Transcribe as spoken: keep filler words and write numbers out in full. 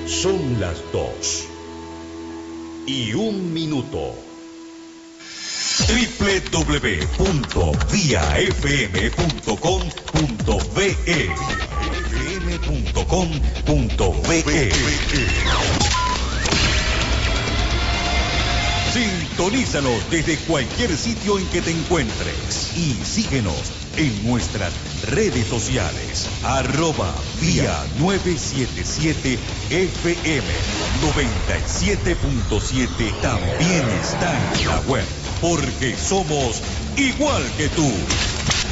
Son las dos y un minuto. doble u doble u doble u punto vía f m punto com punto b e f m punto com punto b e. Sintonízanos desde cualquier sitio en que te encuentres y síguenos en nuestras redes sociales, arroba vía novecientos setenta y siete F M noventa y siete punto siete. También está en la web, porque somos igual que tú.